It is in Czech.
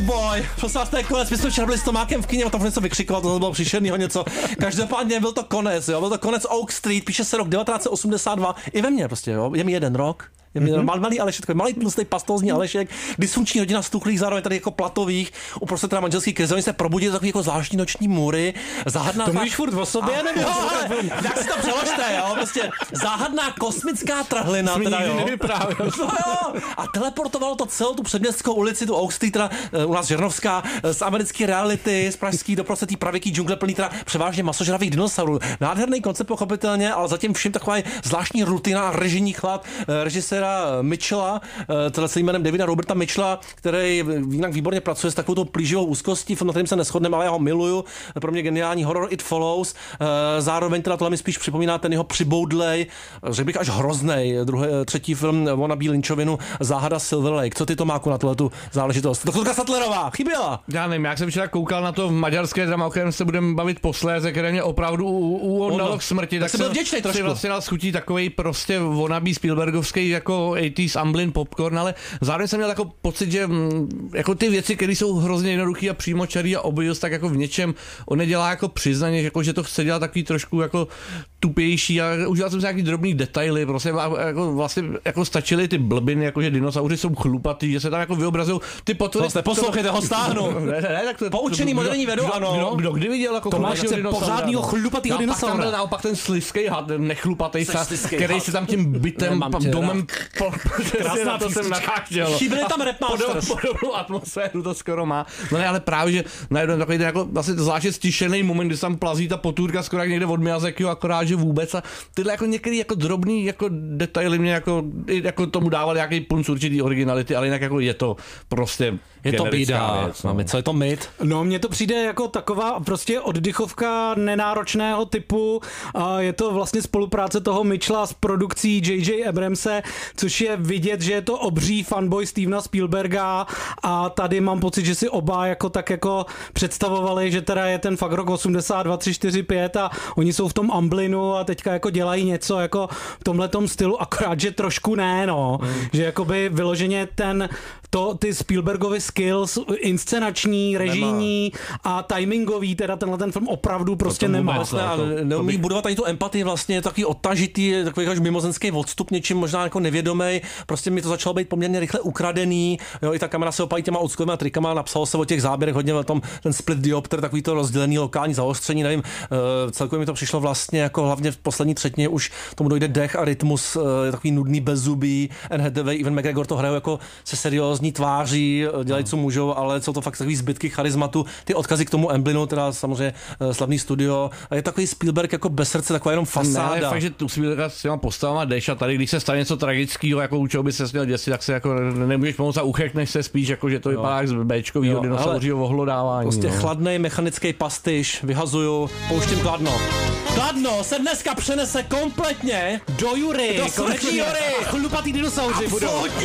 Boj, prosím vás, to je konec, my jsme včera byli s Tomákem v kyně, tam něco vykřikovat, to bylo příšernýho něco. Každopádně byl to konec, jo, byl to konec Oak Street, píše se rok 1982, i ve mně prostě, jo, je mi jeden rok. Malý Alešek, takový malý tlustý pastózní Alešek, dysfunkční rodina stuchlých, zároveň tady jako platových, uprostřed teda manželský krize, oni se probudí takový jako zvláštní noční můry, záhadná. To mluvíš furt o sobě, nebo? Jak si to přeložte, jo, prostě záhadná kosmická trhlina, teda jo. A teleportovalo to celou tu předměstskou ulici, tu Oak Street, teda u nás Žernovská, z americké reality, z pražský doprostřed té pravěký džungle plný teda převážně masožravých dinosaurů. Nádherný koncept pochopitelně, ale zatím vším taková zvláštní rutina, režijní chlad, režiséra Mitchella, teda se jménem Davida Roberta Mitchella, který jinak výborně pracuje s takovou tou plíživou úzkostí, na kterým se neshodneme, ale já ho miluju. Pro mě geniální horor It Follows. Zároveň teda tohle mi spíš připomíná ten jeho přiboudlej, řekl bych až hroznej, třetí film Wannabe Lynchovinu Záhada Silver Lake. Co ty, Tomáku, na tuhletu záležitost? Doktorka Sattlerová, chyběla. Já nevím, jak jsem včera koukal na to maďarské drama, o kterém se budeme bavit posléze, které mě opravdu uhodnalo k smrti, tak jsem vděčnej trošku. Si vlastně dal schutí takovej prostě wannabe Spielbergovský jako 80s Amblin popcorn, ale zároveň jsem měl jako pocit, že jako ty věci, které jsou hrozně jednoduchý a přímočarý a obvious, tak jako v něčem on nedělá jako přiznaně, jako že to chce dělat takový trošku jako tupější a užíval jsem si nějaký drobný detaily, prostě jako vlastně jako stačily ty blbiny, jako že dinosauři jsou chlupatý, že se tam jako vyobrazují ty potvory. Poslouchejte, ho stáhnu. Ne, tak to poučený moderní vědu, ano. Kdo kdy viděl jako pořádného chlupatýho dinosaura? Tam byl naopak ten slizký had, nechlupatý, který se tam tím bytem, domem krásná to jsem nakážděl. Chyběli tam Rapmasters. Podobnou atmosféru to skoro má. No ne, ale právě, že najednou takový ten jako vlastně zvláště stišený moment, kdy tam plazí ta potůrka skoro jak někde od Miyazakiho, akorát, že vůbec a tyhle jako některý jako drobný jako detaily mě jako tomu dávali nějaký punc určitý originality, ale jinak jako je to prostě je to bída. No. Co je to myt? No, mně to přijde jako taková prostě oddychovka nenáročného typu. Je to vlastně spolupráce toho Mitchella s produkcí J.J. Abramse, což je vidět, že je to obří fanboy Stevena Spielberga a tady mám pocit, že si oba jako tak jako představovali, že teda je ten fakt rok 82, 3, 4, 5 a oni jsou v tom Amblinu a teďka jako dělají něco jako v tomhletom stylu, akorát, že trošku ne, no. Že jakoby vyloženě ty Spielbergovy skills, inscenační, režijní a timingový, teda tenhle ten film opravdu prostě nemá. Vlastně, neumí budovat ani tu empatii, vlastně je takový odtažitý, takový až mimozenský odstup, něčím možná jako nevědomej, prostě mi to začalo být poměrně rychle ukradený, jo, i ta kamera se opálí těma odskovými trikama, napsalo se o těch záběrech hodně o tom, ten split diopter, takový to rozdělený lokální zaostření, nevím, celkově mi to přišlo vlastně jako hlavně v poslední třetině už tomu dojde dech a rytmus, takový nudný, bezzubý, Anne Hathaway, Ewan McGregor to hrajou jako se seriózní tváří, dělají co můžou, ale jsou to fakt takový zbytky charizmatu, ty odkazy k tomu Amblinu, teda samozřejmě slavný studio, a je takový Spielberg jako bez srdce, taková jenom fasáda. Ne, fakt, že tu Spielberga s těma postavama jdeš a tady, když se stane něco tragického, jako u čeho by se směl děsit, tak se jako nemůžeš pomoct a uchekneš se spíš, jako že to vypadá jak z Bčkovýho dinosauřího ohlodávání. Prostě chladnej mechanický pastyš, vyhazuju, pouštím Kladno. Kladno se dneska přenese kompletně do Jury, do Jury. Chlupatý dinosauři budou.